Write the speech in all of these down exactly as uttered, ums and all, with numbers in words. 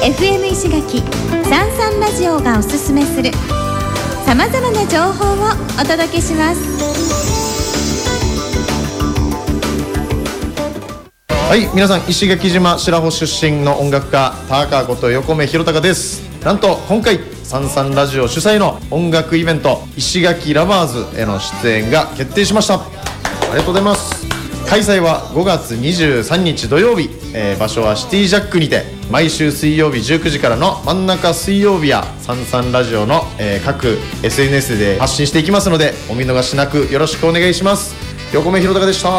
エフエム 石垣さんさんラジオがおすすめするさまざまな情報をお届けします。 はい、皆さん、石垣島白穂出身の音楽家高こと横目弘隆です。なんと今回さんさんラジオ主催の音楽イベント石垣ラバーズへの出演が決定しました。ありがとうございます。開催はごがつにじゅうさんにち土曜日、えー、場所はシティジャックにて毎週水曜日じゅうくじからの真ん中水曜日やさんさんラジオの、えー、各 エスエヌエス で発信していきますので、お見逃しなくよろしくお願いします。横目弘隆でした。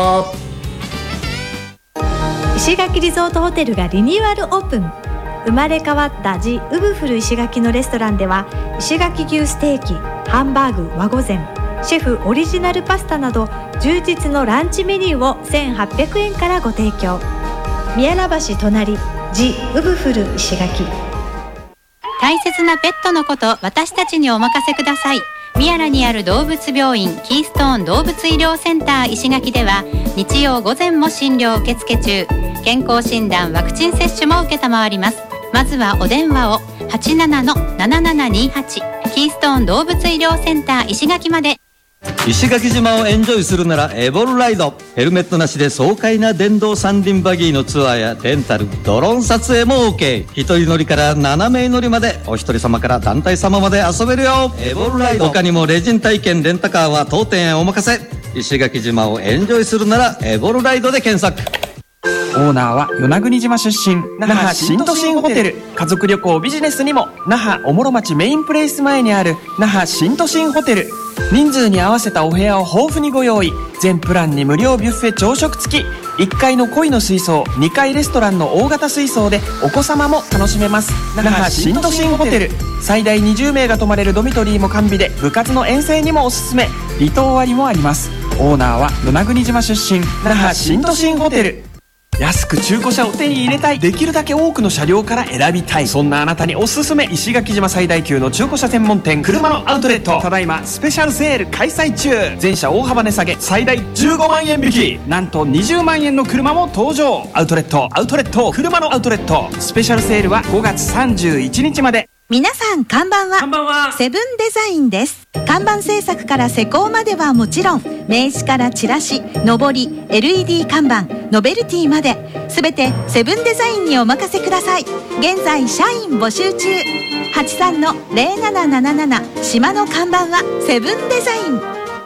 石垣リゾートホテルがリニューアルオープン。生まれ変わったジ・ウブフル石垣のレストランでは、石垣牛ステーキ、ハンバーグ、和御膳、シェフオリジナルパスタなど充実のランチメニューをせんはっぴゃくえんからご提供。宮良橋隣ジ・ウブフル石垣。 大切なペットのこと、私たちにお任せください。宮良にある動物病院キーストーン動物医療センター石垣では、日曜午前も診療受付中。健康診断、ワクチン接種も受けたまわります。まずはお電話を はちななのななななにはち キーストーン動物医療センター石垣まで。 石垣島をエンジョイするならエボルライド。ヘルメットなしで爽快な電動三輪バギーのツアーやレンタル、ドローン撮影も OK。 一人乗りからななめい乗りまで、お一人様から団体様まで遊べるよ。エボルライド。他にもレジン体験、レンタカーは当店へお任せ。石垣島をエンジョイするならエボルライドで検索。 オーナーは与那国島出身、那覇新都心ホテル。家族旅行ビジネスにも那覇おもろ町メインプレイス前にある那覇新都心ホテル。人数に合わせたお部屋を豊富にご用意。全プランに無料ビュッフェ朝食付き。いっかいの恋の水槽、にかいレストランの大型水槽でお子様も楽しめます。那覇新都心ホテル。最大にじゅうめいが泊まれるドミトリーも完備で、部活の遠征にもおすすめ。離島割もあります。オーナーは与那国島出身、那覇新都心ホテル。安く中古車を手に入れたい、できるだけ多くの車両から選びたい、そんなあなたにおすすめ、石垣島最大級の中古車専門店、車のアウトレット。ただいまスペシャルセール開催中。全車大幅値下げ、最大じゅうごまんえん引き。なんとにじゅうまんえんの車も登場。アウトレットアウトレット車のアウトレット。スペシャルセールはごがつさんじゅういちにちまで。 皆さんこんばんは。 こんばんは。 セブンデザインです。看板制作から施工まではもちろん、名刺からチラシ、のぼり、エルイーディー 看板、ノベルティまで、すべてセブンデザインにお任せください。現在社員募集中。はちさんのゼロなななななな島の看板はセブンデザイン。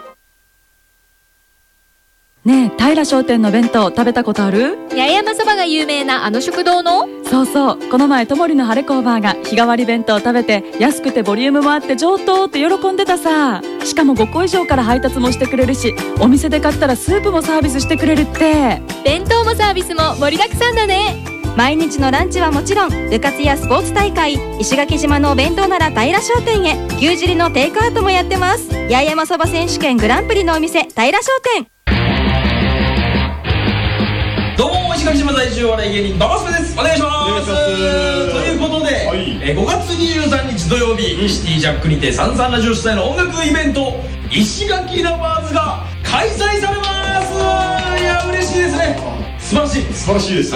ねえ、平商店の弁当食べたことある？ 八重山そばが有名なあの食堂の？ そうそう、この前ともりの晴れ工場が日替わり弁当食べて、安くてボリュームもあって上等って喜んでたさ。しかもごこ以上から配達もしてくれるし、お店で買ったらスープもサービスしてくれるって。 弁当もサービスも盛りだくさんだね。毎日のランチはもちろん、部活やスポーツ大会、石垣島のお弁当なら平商店へ。牛汁のテイクアウトもやってます。八重山そば選手権グランプリのお店、平商店。 どうも、石垣島在住お笑い芸人バカスペです。お願いします。ということで、はい、えごがつにじゅうさんにち土曜日、うん、シティジャックにてさんさんラジオ主催の音楽イベント石垣ラバーズが開催されます。いや、嬉しいですね。素晴らしい素晴らしいです。